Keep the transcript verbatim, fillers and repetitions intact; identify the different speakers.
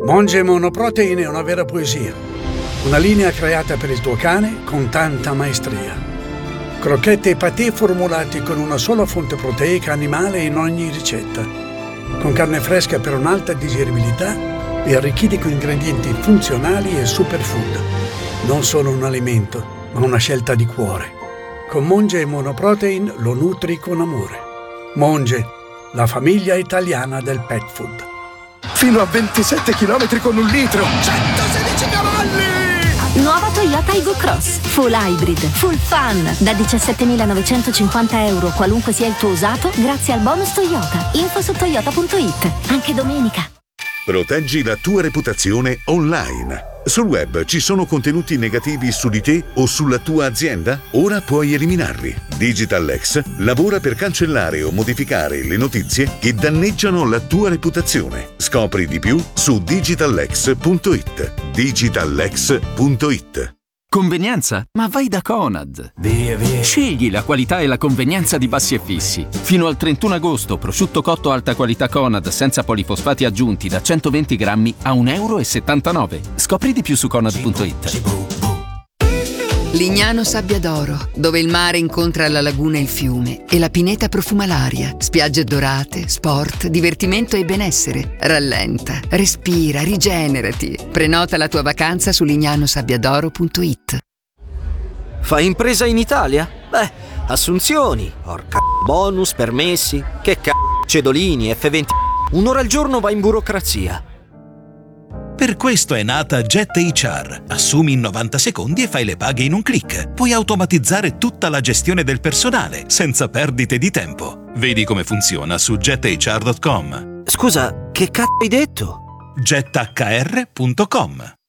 Speaker 1: Monge Monoprotein è una vera poesia. Una linea creata per il tuo cane con tanta maestria. Crocchette e patè formulati con una sola fonte proteica animale in ogni ricetta. Con carne fresca per un'alta digeribilità e arricchiti con ingredienti funzionali e superfood. Non solo un alimento, ma una scelta di cuore. Con Monge Monoprotein lo nutri con amore. Monge, la famiglia italiana del pet food.
Speaker 2: Fino a ventisette chilometri con un litro! centosedici cavalli!
Speaker 3: Nuova Toyota Aygo Cross. Full hybrid, full fun. Da diciassettemilanovecentocinquanta euro, qualunque sia il tuo usato, grazie al bonus Toyota. Info su toyota punto it. Anche domenica.
Speaker 4: Proteggi la tua reputazione online. Sul web ci sono contenuti negativi su di te o sulla tua azienda? Ora puoi eliminarli. DigitalX lavora per cancellare o modificare le notizie che danneggiano la tua reputazione. Scopri di più su digitalx punto it. digitalx punto it.
Speaker 5: Convenienza? Ma vai da Conad! Via, via. Scegli la qualità e la convenienza di Bassi e Fissi. Fino al trentuno agosto, prosciutto cotto alta qualità Conad senza polifosfati aggiunti da centoventi grammi a un euro e settantanove. Scopri di più su conad punto it.
Speaker 6: Lignano Sabbia d'Oro, dove il mare incontra la laguna e il fiume e la pineta profuma l'aria. Spiagge dorate, sport, divertimento e benessere. Rallenta, respira, rigenerati. Prenota la tua vacanza su lignano sabbia d'oro punto it.
Speaker 7: Fai impresa in Italia? Beh, assunzioni, porca bonus, permessi, che c***o, cedolini, effe venti. Un'ora al giorno va in burocrazia.
Speaker 8: Per questo è nata Jet H R. Assumi in novanta secondi e fai le paghe in un click. Puoi automatizzare tutta la gestione del personale, senza perdite di tempo. Vedi come funziona su jet h r punto com.
Speaker 7: Scusa, che c***o hai detto?
Speaker 8: jet h r punto com.